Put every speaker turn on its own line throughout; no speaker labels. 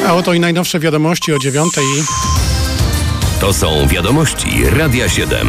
A oto i najnowsze wiadomości o 9:00.
To są wiadomości Radia 7.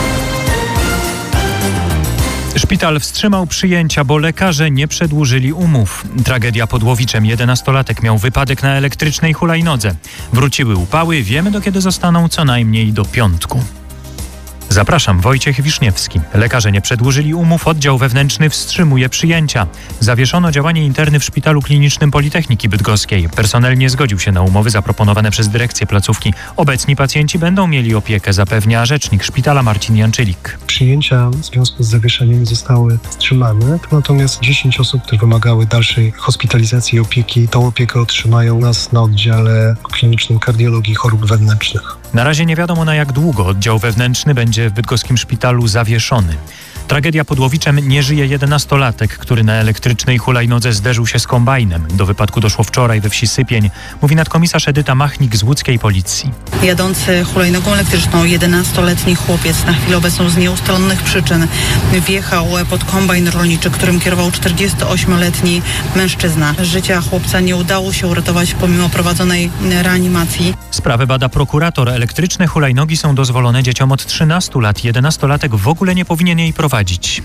Szpital wstrzymał przyjęcia, bo lekarze nie przedłużyli umów. Tragedia pod Łowiczem. 11-latek miał wypadek na elektrycznej hulajnodze. Wróciły upały, wiemy do kiedy zostaną, co najmniej do piątku. Zapraszam, Wojciech Wiszniewski. Lekarze nie przedłużyli umów, oddział wewnętrzny wstrzymuje przyjęcia. Zawieszono działanie interny w Szpitalu Klinicznym Politechniki Bydgoskiej. Personel nie zgodził się na umowy zaproponowane przez dyrekcję placówki. Obecni pacjenci będą mieli opiekę, zapewnia rzecznik szpitala Marcin Janczylik.
Przyjęcia w związku z zawieszeniem zostały wstrzymane, natomiast 10 osób, które wymagały dalszej hospitalizacji i opieki, tą opiekę otrzymają u nas na oddziale klinicznym kardiologii i chorób wewnętrznych.
Na razie nie wiadomo, na jak długo oddział wewnętrzny będzie w bydgoskim szpitalu zawieszony. Tragedia pod Łowiczem. Nie żyje 11-latek, który na elektrycznej hulajnodze zderzył się z kombajnem. Do wypadku doszło wczoraj we wsi Sypień, mówi nadkomisarz Edyta Machnik z łódzkiej policji.
Jadący hulajnogą elektryczną 11-letni chłopiec na chwilę obecną z nieustalonych przyczyn wjechał pod kombajn rolniczy, którym kierował 48-letni mężczyzna. Życia chłopca nie udało się uratować pomimo prowadzonej reanimacji.
Sprawę bada prokurator. Elektryczne hulajnogi są dozwolone dzieciom od 13 lat. 11-latek w ogóle nie powinien jej prowadzić.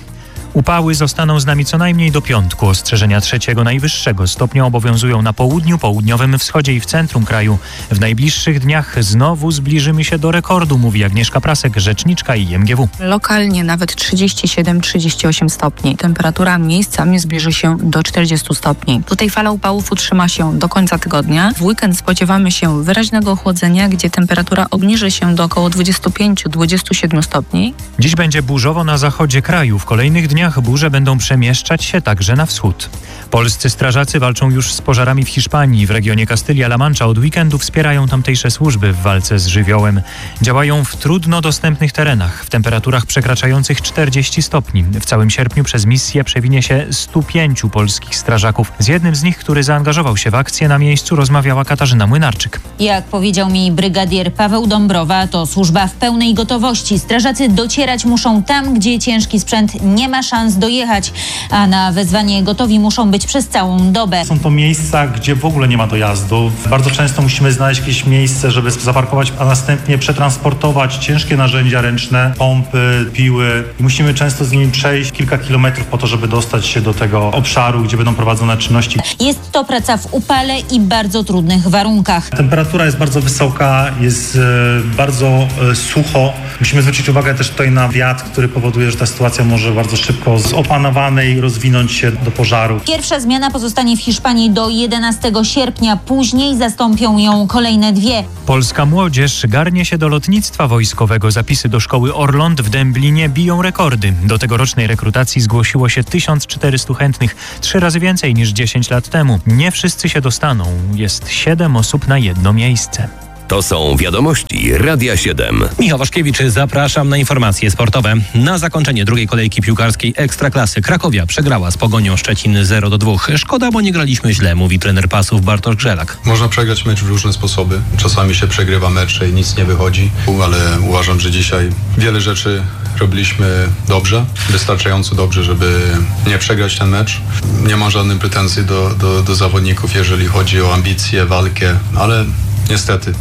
Upały zostaną z nami co najmniej do piątku. Ostrzeżenia 3. najwyższego stopnia obowiązują na południu, południowym wschodzie i w centrum kraju. W najbliższych dniach znowu zbliżymy się do rekordu, mówi Agnieszka Prasek, rzeczniczka IMGW.
Lokalnie nawet 37-38 stopni. Temperatura miejscami zbliży się do 40 stopni. Tutaj fala upałów utrzyma się do końca tygodnia. W weekend spodziewamy się wyraźnego ochłodzenia, gdzie temperatura obniży się do około 25-27 stopni.
Dziś będzie burzowo na zachodzie kraju. W kolejnych dniach burze będą przemieszczać się także na wschód. Polscy strażacy walczą już z pożarami w Hiszpanii. W regionie Kastylia-La Mancha od weekendu wspierają tamtejsze służby w walce z żywiołem. Działają w trudno dostępnych terenach, w temperaturach przekraczających 40 stopni. W całym sierpniu przez misję przewinie się 105 polskich strażaków. Z jednym z nich, który zaangażował się w akcję, na miejscu rozmawiała Katarzyna Młynarczyk.
Jak powiedział mi brygadier Paweł Dąbrowa, to służba w pełnej gotowości. Strażacy docierać muszą tam, gdzie ciężki sprzęt nie ma szans dojechać, a na wezwanie gotowi muszą być przez całą dobę.
Są to miejsca, gdzie w ogóle nie ma dojazdu. Bardzo często musimy znaleźć jakieś miejsce, żeby zaparkować, a następnie przetransportować ciężkie narzędzia ręczne, pompy, piły. I musimy często z nimi przejść kilka kilometrów po to, żeby dostać się do tego obszaru, gdzie będą prowadzone czynności.
Jest to praca w upale i bardzo trudnych warunkach.
Temperatura jest bardzo wysoka, jest bardzo sucho. Musimy zwrócić uwagę też tutaj na wiatr, który powoduje, że ta sytuacja może bardzo szybko z opanowanej rozwinąć się do pożaru.
Pierwsza zmiana pozostanie w Hiszpanii do 11 sierpnia. Później zastąpią ją kolejne 2.
Polska młodzież garnie się do lotnictwa wojskowego. Zapisy do szkoły Orląt w Dęblinie biją rekordy. Do tegorocznej rekrutacji zgłosiło się 1400 chętnych, 3 razy więcej niż 10 lat temu. Nie wszyscy się dostaną. Jest 7 osób na jedno miejsce.
To są wiadomości Radia 7.
Michał Waszkiewicz, zapraszam na informacje sportowe. Na zakończenie drugiej kolejki piłkarskiej Ekstraklasy Krakowia przegrała z Pogonią Szczecin 0-2. Szkoda, bo nie graliśmy źle, mówi trener Pasów Bartosz Grzelak.
Można przegrać mecz w różne sposoby. Czasami się przegrywa mecz i nic nie wychodzi, ale uważam, że dzisiaj wiele rzeczy robiliśmy dobrze, wystarczająco dobrze, żeby nie przegrać ten mecz. Nie mam żadnych pretensji do zawodników, jeżeli chodzi o ambicje, walkę, ale niestety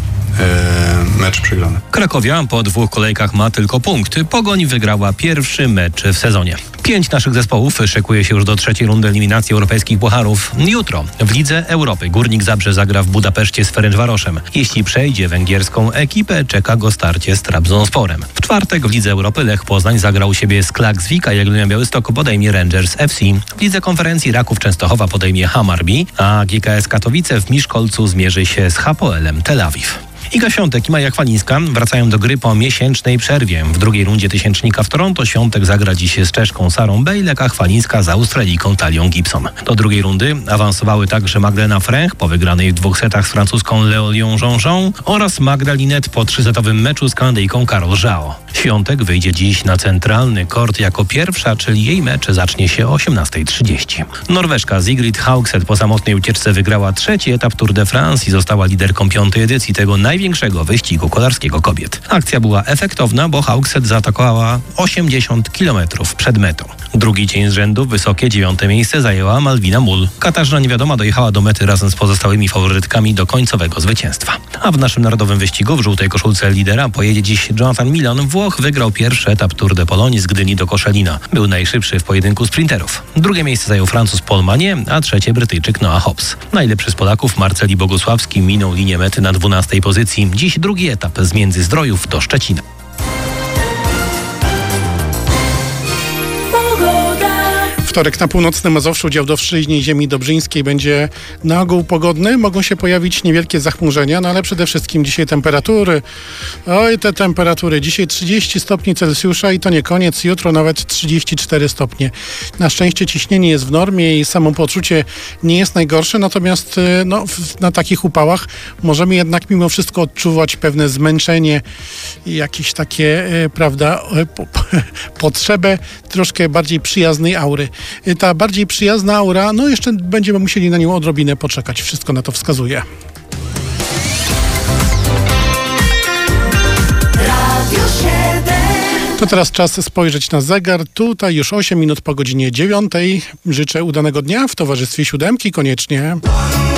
mecz przegrany.
Krakowia po 2 kolejkach ma tylko punkt. Pogoń wygrała pierwszy mecz w sezonie. 5 naszych zespołów szykuje się już do 3. rundy eliminacji europejskich pucharów. Jutro w Lidze Europy Górnik Zabrze zagra w Budapeszcie z Ferencvaroszem. Jeśli przejdzie węgierską ekipę, czeka go starcie z Trabzonsporem. W czwartek w Lidze Europy Lech Poznań zagrał u siebie z Klaksvik, a Jagiellonia Białystok podejmie Rangers FC. W Lidze Konferencji Raków Częstochowa podejmie Hammarby, a GKS Katowice w Miszkolcu zmierzy się z Hapoelem Tel Awiw. Iga Świątek i Maja Chwalińska wracają do gry po miesięcznej przerwie. W drugiej rundzie tysięcznika w Toronto Świątek zagra dziś z Czeszką Sarą Bejlek, a Chwalińska z Australijką Talią Gibson. Do drugiej rundy awansowały także Magdalena Fręch po wygranej w 2 setach z francuską Leolią Jean-Jean oraz Magda Linette po 3-setowym meczu z Kanadyjką Karol Żao. Świątek wyjdzie dziś na centralny kort jako pierwsza, czyli jej mecz zacznie się o 18:30. Norweżka Sigrid Haugset po samotnej ucieczce wygrała 3. etap Tour de France i została liderką 5. edycji tego największego wyścigu kolarskiego kobiet. Akcja była efektowna, bo Haugset zaatakowała 80 km przed metą. Drugi dzień z rzędu wysokie 9. miejsce zajęła Malvina Mull. Katarzyna Niewiadoma dojechała do mety razem z pozostałymi faworytkami do końcowego zwycięstwa. A w naszym narodowym wyścigu w żółtej koszulce lidera pojedzie dziś Jonathan Milon. Włoch wygrał pierwszy etap Tour de Pologne z Gdyni do Koszalina. Był najszybszy w pojedynku sprinterów. Drugie miejsce zajął Francuz Paul Magnier, a trzecie Brytyjczyk Noah Hobbs. Najlepszy z Polaków Marceli Bogusławski minął linię mety na 12. pozycji. Dziś drugi etap z Międzyzdrojów do Szczecina.
Wtorek na północnym Mazowszu, dział Dowszczyźnie i ziemi dobrzyńskiej będzie na ogół pogodny. Mogą się pojawić niewielkie zachmurzenia, no ale przede wszystkim dzisiaj temperatury. Oj, te temperatury. Dzisiaj 30 stopni Celsjusza i to nie koniec. Jutro nawet 34 stopnie. Na szczęście ciśnienie jest w normie i samopoczucie nie jest najgorsze, natomiast na takich upałach możemy jednak mimo wszystko odczuwać pewne zmęczenie i jakieś takie, potrzebę troszkę bardziej przyjaznej aury. Ta bardziej przyjazna aura, jeszcze będziemy musieli na nią odrobinę poczekać. Wszystko na to wskazuje. To teraz czas spojrzeć na zegar. Tutaj już 8 minut po godzinie 9. Życzę udanego dnia w towarzystwie siódemki koniecznie.